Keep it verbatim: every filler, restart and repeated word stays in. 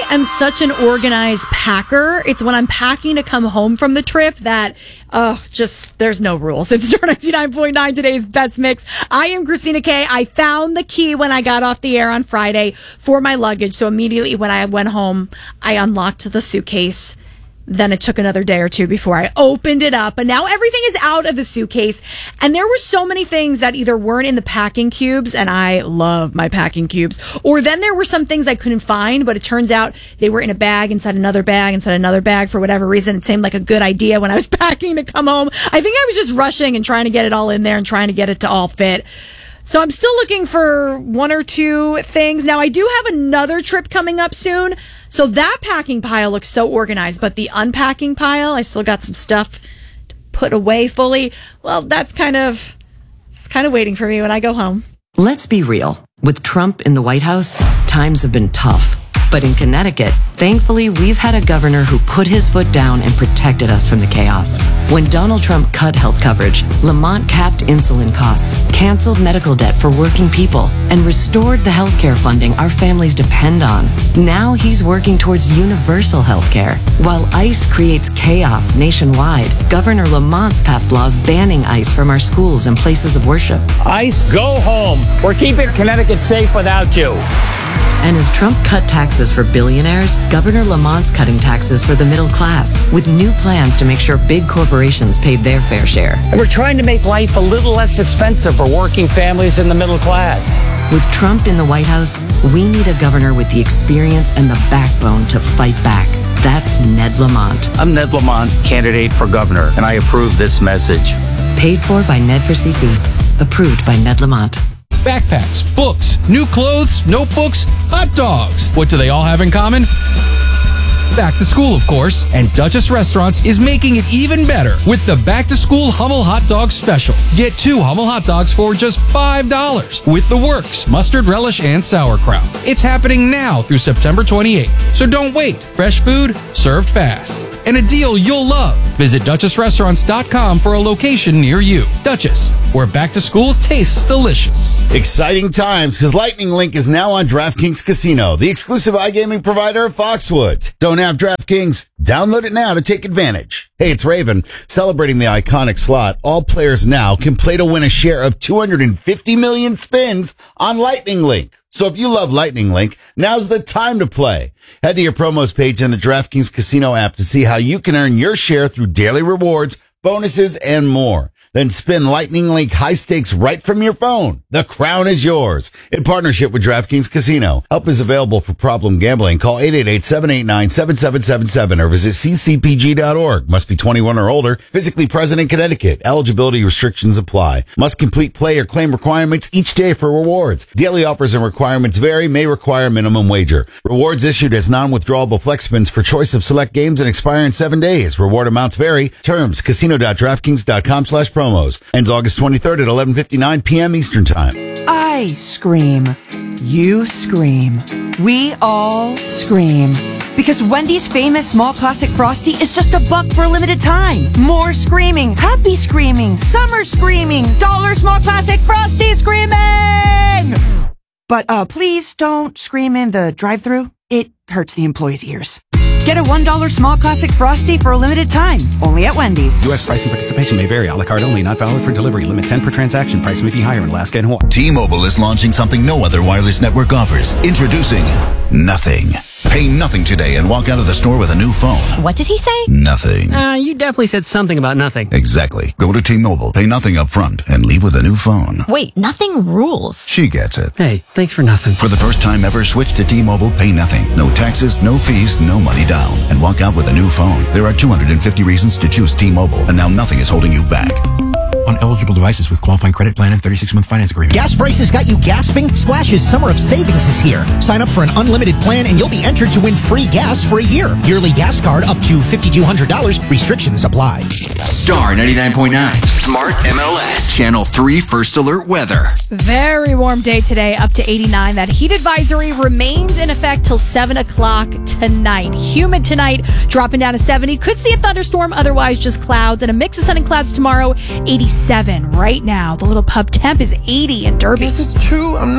am such an organized packer. It's when I'm packing to come home from the trip that, oh, just, there's no rules. It's Star ninety-nine point nine, today's best mix. I am Christina Kay. I found the key when I got off the air on Friday for my luggage. So immediately when I went home, I unlocked the suitcase. Then it took another day or two before I opened it up. And now everything is out of the suitcase. And there were so many things that either weren't in the packing cubes, and I love my packing cubes, or then there were some things I couldn't find, but it turns out they were in a bag inside another bag inside another bag for whatever reason. It seemed like a good idea when I was packing to come home. I think I was just rushing and trying to get it all in there and trying to get it to all fit. So I'm still looking for one or two things. Now, I do have another trip coming up soon. So that packing pile looks so organized, but the unpacking pile, I still got some stuff to put away fully. Well, that's kind of, it's kind of waiting for me when I go home. Let's be real. With Trump in the White House, times have been tough. But in Connecticut, thankfully, we've had a governor who put his foot down and protected us from the chaos. When Donald Trump cut health coverage, Lamont capped insulin costs, canceled medical debt for working people, and restored the healthcare funding our families depend on. Now he's working towards universal healthcare. While ICE creates chaos nationwide, Governor Lamont's passed laws banning ICE from our schools and places of worship. ICE, go home. We're keeping Connecticut safe without you. And as Trump cut taxes for billionaires, Governor Lamont's cutting taxes for the middle class, with new plans to make sure big corporations paid their fair share. And we're trying to make life a little less expensive for working families in the middle class. With Trump in the White House, we need a governor with the experience and the backbone to fight back. That's Ned Lamont. I'm Ned Lamont, candidate for governor, and I approve this message. Paid for by Ned for C T. Approved by Ned Lamont. Backpacks, books, new clothes, notebooks, hot dogs. What do they all have in common? Back to school, of course, and Duchess Restaurants is making it even better with the Back to School Hummel Hot Dog Special. Get two Hummel hot dogs for just five dollars with the works, mustard relish, and sauerkraut. It's happening now through September twenty-eighth, so don't wait. Fresh food, served fast. And a deal you'll love. Visit Duchess Restaurants dot com for a location near you. Duchess, where back to school tastes delicious. Exciting times, because Lightning Link is now on DraftKings Casino, the exclusive iGaming provider of Foxwoods. Don't have DraftKings? Download it now to take advantage. Hey, it's Raven. Celebrating the iconic slot, all players now can play to win a share of two hundred fifty million spins on Lightning Link. So if you love Lightning Link, now's the time to play. Head to your promos page in the DraftKings Casino app to see how you can earn your share through daily rewards, bonuses, and more. Then spin Lightning Link high stakes right from your phone. The crown is yours. In partnership with DraftKings Casino. Help is available for problem gambling. Call eight eight eight, seven eight nine, seven seven seven seven or visit c c p g dot org. Must be twenty-one or older. Physically present in Connecticut. Eligibility restrictions apply. Must complete play or claim requirements each day for rewards. Daily offers and requirements vary. May require minimum wager. Rewards issued as non-withdrawable flex spins for choice of select games and expire in seven days. Reward amounts vary. Terms. Casino dot draftkings dot com slash promos. Ends August twenty-third at eleven fifty-nine p.m. Eastern Time. I scream. You scream. We all scream. Because Wendy's famous small classic Frosty is just a buck for a limited time. More screaming. Happy screaming. Summer screaming. Dollar small classic Frosty screaming! But uh, please don't scream in the drive-thru. It hurts the employees' ears. Get a one dollar small classic Frosty for a limited time. Only at Wendy's. U S price and participation may vary. A la carte only. Not valid for delivery. Limit ten per transaction. Price may be higher in Alaska and Hawaii. T-Mobile is launching something no other wireless network offers. Introducing Nothing. Pay nothing today and walk out of the store with a new phone. What did he say? Nothing. Uh, you definitely said something about nothing. Exactly. Go to T-Mobile, pay nothing up front, and leave with a new phone. Wait, nothing rules. She gets it. Hey, thanks for nothing. For the first time ever, switch to T-Mobile, pay nothing. No taxes, no fees, no money down. And walk out with a new phone. There are two hundred fifty reasons to choose T-Mobile, and now nothing is holding you back. On eligible devices with qualifying credit plan and thirty-six month finance agreement. Gas prices got you gasping? Splash's Summer of Savings is here. Sign up for an unlimited plan and you'll be entered to win free gas for a year. Yearly gas card up to five thousand two hundred dollars. Restrictions apply. Star ninety-nine point nine. Smart M L S. Channel three First Alert Weather. Very warm day today, up to eighty-nine. That heat advisory remains in effect till seven o'clock tonight. Humid tonight, dropping down to seventy. Could see a thunderstorm, otherwise just clouds. And a mix of sun and clouds tomorrow, eighty-seven right now. The little pub temp is eighty in Derby. This is true. I'm